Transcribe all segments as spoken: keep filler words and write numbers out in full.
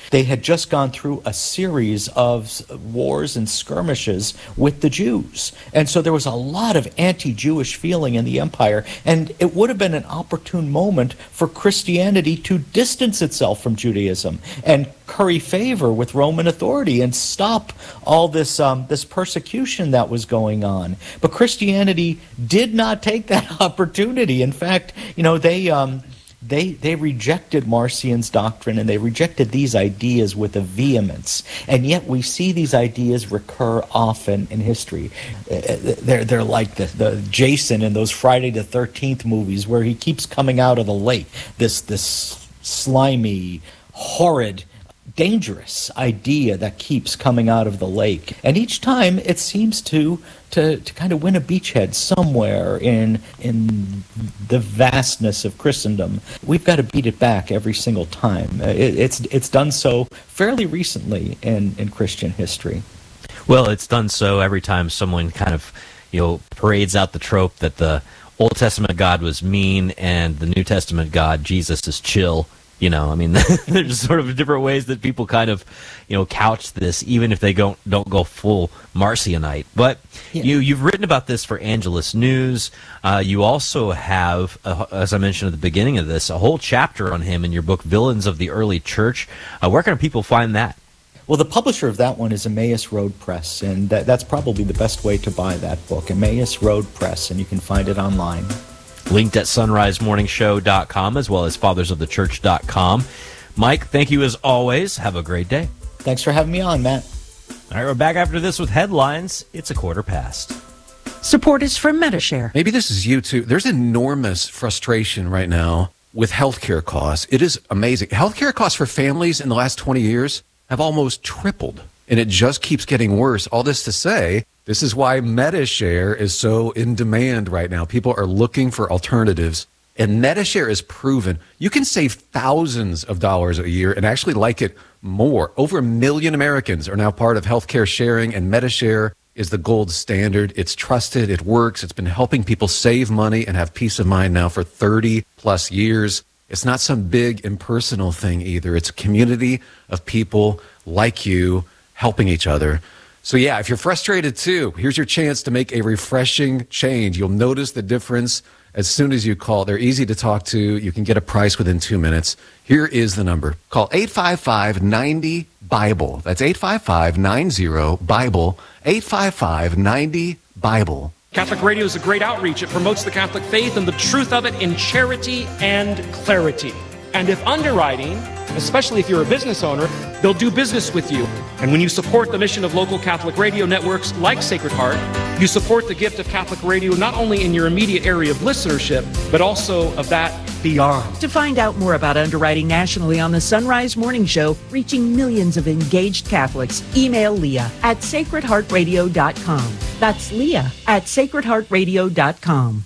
They had just gone through a series of wars and skirmishes with the Jews. And so there was a lot of anti-Jewish feeling in the empire, and it would have been an opportune moment for Christianity to distance itself from Judaism and curry favor with Roman authority and stop all this um, this persecution that was going on. But Christianity did not take that opportunity. In fact, you know, they um, they they rejected Marcion's doctrine, and they rejected these ideas with a vehemence. And yet we see these ideas recur often in history. They're they're like the, the Jason in those Friday the thirteenth movies, where he keeps coming out of the lake. This this slimy, horrid, dangerous idea that keeps coming out of the lake. And each time it seems to to, to kind of win a beachhead somewhere in in the vastness of Christendom. We've got to beat it back every single time. It, it's it's done so fairly recently in, in Christian history. Well, it's done so every time someone kind of, you know, parades out the trope that the Old Testament God was mean and the New Testament God, Jesus, is chill. You know, I mean, there's sort of different ways that people kind of, you know, couch this, even if they don't don't go full Marcionite. But yeah. you you've written about this for Angelus News. Uh, you also have, uh, as I mentioned at the beginning of this, a whole chapter on him in your book, Villains of the Early Church. Uh, where can people find that? Well, the publisher of that one is Emmaus Road Press, and that, that's probably the best way to buy that book, Emmaus Road Press, and you can find it online. Linked at sunrise morning show dot com as well as fathers of the church dot com. Mike, thank you as always. Have a great day. Thanks for having me on, Matt. All right, we're back after this with headlines. It's a quarter past. Support is from Medi-Share. Maybe this is you too. There's enormous frustration right now with healthcare costs. It is amazing. Healthcare costs for families in the last twenty years have almost tripled, and it just keeps getting worse. All this to say, this is why Medi-Share is so in demand right now. People are looking for alternatives, and Medi-Share is proven. You can save thousands of dollars a year and actually like it more. Over a million Americans are now part of healthcare sharing, and Medi-Share is the gold standard. It's trusted. It works. It's been helping people save money and have peace of mind now for thirty plus years. It's not some big impersonal thing either. It's a community of people like you helping each other. So yeah, if you're frustrated too, here's your chance to make a refreshing change. You'll notice the difference as soon as you call. They're easy to talk to. You can get a price within two minutes. Here is the number. Call eight five five, nine zero, BIBLE. That's eight five five, nine zero, BIBLE. eight five five, nine zero, BIBLE. Catholic Radio is a great outreach. It promotes the Catholic faith and the truth of it in charity and clarity. And if underwriting, especially if you're a business owner, they'll do business with you. And when you support the mission of local Catholic radio networks like Sacred Heart, you support the gift of Catholic radio not only in your immediate area of listenership, but also of that beyond. To find out more about underwriting nationally on the Sunrise Morning Show, reaching millions of engaged Catholics, email Leah at sacred heart radio dot com. That's Leah at sacred heart radio dot com.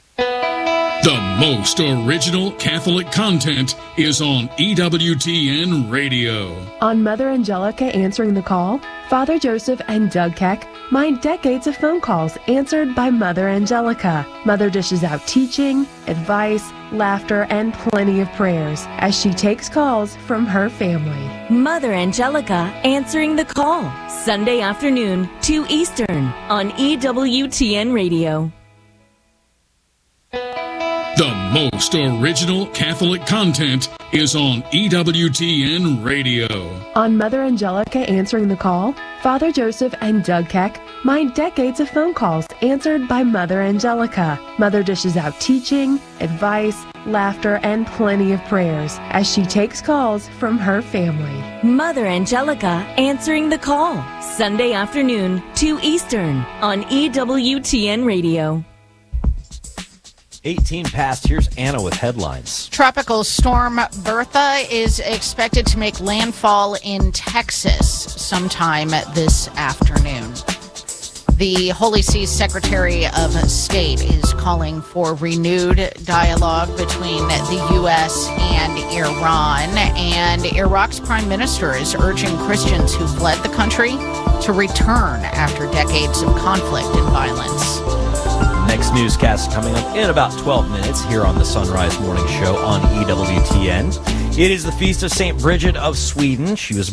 The most original Catholic content is on E W T N Radio. On Mother Angelica Answering the Call, Father Joseph and Doug Keck mind decades of phone calls answered by Mother Angelica. Mother dishes out teaching, advice, laughter, and plenty of prayers as she takes calls from her family. Mother Angelica Answering the Call, Sunday afternoon, two Eastern, on E W T N Radio. The most original Catholic content is on E W T N Radio. On Mother Angelica Answering the Call, Father Joseph and Doug Keck mind decades of phone calls answered by Mother Angelica. Mother dishes out teaching, advice, laughter, and plenty of prayers as she takes calls from her family. Mother Angelica Answering the Call, Sunday afternoon, two Eastern, on E W T N Radio. eighteen past, here's Anna with headlines. Tropical storm Bertha is expected to make landfall in Texas sometime this afternoon. The Holy See Secretary of State is calling for renewed dialogue between the U S and Iran, and Iraq's prime minister is urging Christians who fled the country to return after decades of conflict and violence. Next newscast coming up in about twelve minutes here on the Sunrise Morning Show on E W T N. It is the feast of Saint Bridget of Sweden. She was